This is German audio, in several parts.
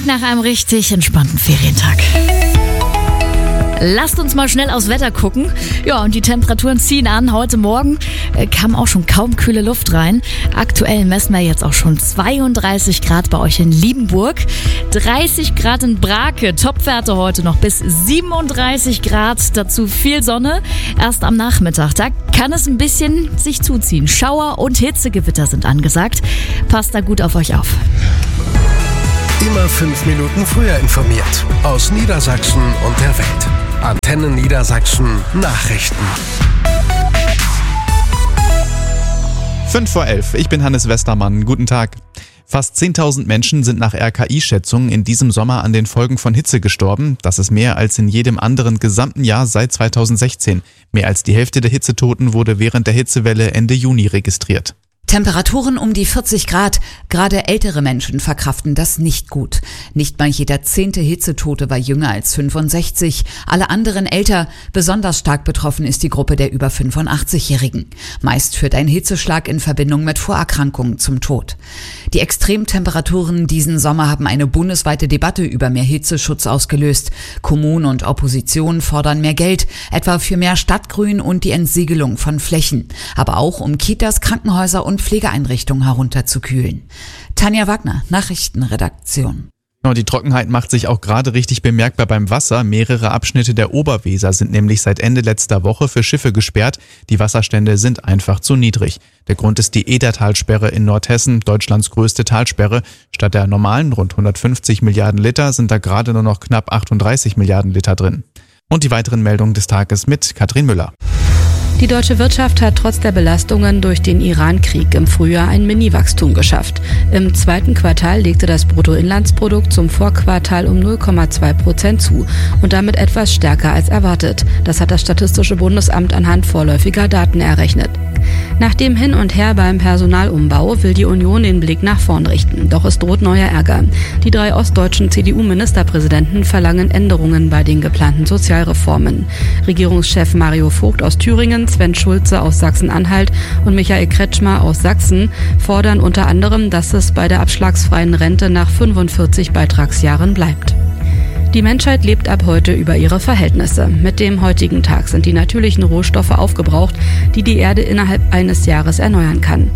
nach einem richtig entspannten Ferientag. Lasst uns mal schnell aufs Wetter gucken. Ja, und die Temperaturen ziehen an. Heute Morgen kam auch schon kaum kühle Luft rein. Aktuell messen wir jetzt auch schon 32 Grad bei euch in Liebenburg. 30 Grad in Brake. Topwerte heute noch bis 37 Grad. Dazu viel Sonne. Erst am Nachmittag. Da kann es ein bisschen sich zuziehen. Schauer und Hitzegewitter sind angesagt. Passt da gut auf euch auf. Immer 5 Minuten früher informiert. Aus Niedersachsen und der Welt. Antenne Niedersachsen Nachrichten. 11:05. Ich bin Hannes Westermann. Guten Tag. Fast 10.000 Menschen sind nach RKI-Schätzungen in diesem Sommer an den Folgen von Hitze gestorben. Das ist mehr als in jedem anderen gesamten Jahr seit 2016. Mehr als die Hälfte der Hitzetoten wurde während der Hitzewelle Ende Juni registriert. Temperaturen um die 40 Grad. Gerade ältere Menschen verkraften das nicht gut. Nicht mal jeder 10. Hitzetote war jünger als 65. Alle anderen älter. Besonders stark betroffen ist die Gruppe der über 85-Jährigen. Meist führt ein Hitzeschlag in Verbindung mit Vorerkrankungen zum Tod. Die Extremtemperaturen diesen Sommer haben eine bundesweite Debatte über mehr Hitzeschutz ausgelöst. Kommunen und Opposition fordern mehr Geld, etwa für mehr Stadtgrün und die Entsiegelung von Flächen. Aber auch um Kitas, Krankenhäuser und Pflegeeinrichtungen herunterzukühlen. Tanja Wagner, Nachrichtenredaktion. Die Trockenheit macht sich auch gerade richtig bemerkbar beim Wasser. Mehrere Abschnitte der Oberweser sind nämlich seit Ende letzter Woche für Schiffe gesperrt. Die Wasserstände sind einfach zu niedrig. Der Grund ist die Edertalsperre in Nordhessen, Deutschlands größte Talsperre. Statt der normalen rund 150 Milliarden Liter sind da gerade nur noch knapp 38 Milliarden Liter drin. Und die weiteren Meldungen des Tages mit Katrin Müller. Die deutsche Wirtschaft hat trotz der Belastungen durch den Iran-Krieg im Frühjahr ein Mini-Wachstum geschafft. Im zweiten Quartal legte das Bruttoinlandsprodukt zum Vorquartal um 0,2% zu und damit etwas stärker als erwartet. Das hat das Statistische Bundesamt anhand vorläufiger Daten errechnet. Nach dem Hin und Her beim Personalumbau will die Union den Blick nach vorn richten. Doch es droht neuer Ärger. Die 3 ostdeutschen CDU-Ministerpräsidenten verlangen Änderungen bei den geplanten Sozialreformen. Regierungschef Mario Vogt aus Thüringen, Sven Schulze aus Sachsen-Anhalt und Michael Kretschmer aus Sachsen fordern unter anderem, dass es bei der abschlagsfreien Rente nach 45 Beitragsjahren bleibt. Die Menschheit lebt ab heute über ihre Verhältnisse. Mit dem heutigen Tag sind die natürlichen Rohstoffe aufgebraucht, die die Erde innerhalb eines Jahres erneuern kann.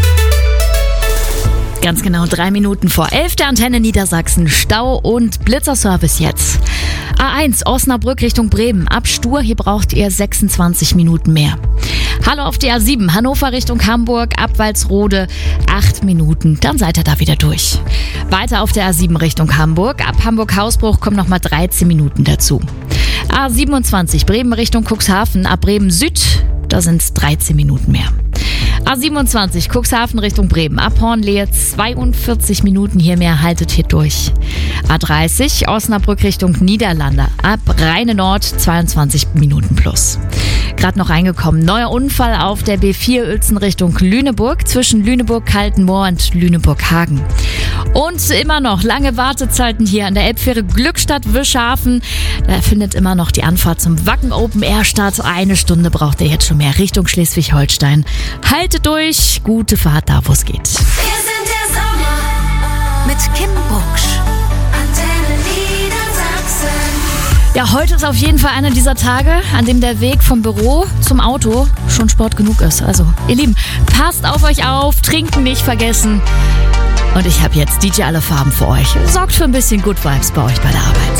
Ganz genau 3 Minuten vor 11 der Antenne Niedersachsen. Stau und Blitzerservice jetzt. A1 Osnabrück Richtung Bremen. Ab Stur, hier braucht ihr 26 Minuten mehr. Hallo auf die A7 Hannover Richtung Hamburg. Ab Walsrode 8 Minuten. Dann seid ihr da wieder durch. Weiter auf der A7 Richtung Hamburg. Ab Hamburg-Hausbruch kommen nochmal 13 Minuten dazu. A27 Bremen Richtung Cuxhaven. Ab Bremen Süd, da sind es 13 Minuten mehr. A27 Cuxhaven Richtung Bremen. Ab Hornlehe 42 Minuten hier mehr, haltet hier durch. A30 Osnabrück Richtung Niederlande. Ab Rheine Nord 22 Minuten plus. Gerade noch reingekommen. Neuer Unfall auf der B4 Uelzen Richtung Lüneburg zwischen Lüneburg-Kaltenmoor und Lüneburg-Hagen. Und immer noch lange Wartezeiten hier an der Elbfähre Glückstadt-Wischhafen. Da findet immer noch die Anfahrt zum Wacken Open Air statt. 1 Stunde braucht ihr jetzt schon mehr Richtung Schleswig-Holstein. Haltet durch, gute Fahrt da, wo es geht. Wir sind der Sommer mit Kim Bucksch. Antenne Niedersachsen. Ja, heute ist auf jeden Fall einer dieser Tage, an dem der Weg vom Büro zum Auto schon Sport genug ist. Also, ihr Lieben, passt auf euch auf, trinken nicht vergessen. Und ich habe jetzt DJ Alle Farben für euch. Sorgt für ein bisschen Good Vibes bei euch bei der Arbeit.